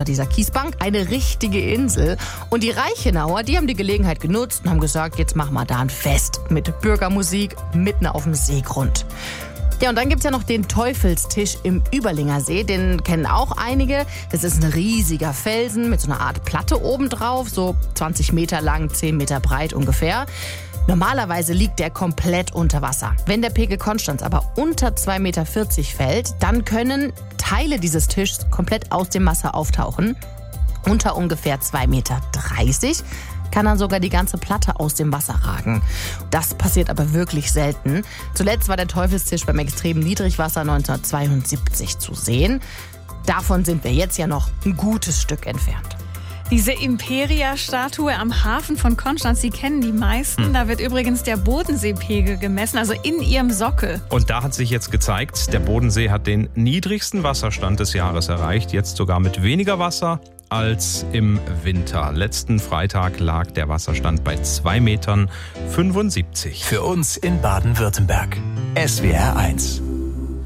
dieser Kiesbank eine richtige Insel. Und die Reichenauer, die haben die Gelegenheit genutzt und haben gesagt, jetzt machen wir da ein Fest mit Bürgermusik mitten auf dem Seegrund. Ja, und dann gibt's ja noch den Teufelstisch im Überlinger See. Den kennen auch einige. Das ist ein riesiger Felsen mit so einer Art Platte obendrauf, so 20 Meter lang, 10 Meter breit ungefähr. Normalerweise liegt der komplett unter Wasser. Wenn der Pegel Konstanz aber unter 2,40 Meter fällt, dann können Teile dieses Tischs komplett aus dem Wasser auftauchen. Unter ungefähr 2,30 Meter kann dann sogar die ganze Platte aus dem Wasser ragen. Das passiert aber wirklich selten. Zuletzt war der Teufelstisch beim extremen Niedrigwasser 1972 zu sehen. Davon sind wir jetzt ja noch ein gutes Stück entfernt. Diese Imperia-Statue am Hafen von Konstanz, die kennen die meisten. Da wird übrigens der Bodenseepegel gemessen, also in ihrem Sockel. Und da hat sich jetzt gezeigt, der Bodensee hat den niedrigsten Wasserstand des Jahres erreicht. Jetzt sogar mit weniger Wasser als im Winter. Letzten Freitag lag der Wasserstand bei 2,75 Metern. Für uns in Baden-Württemberg. SWR 1.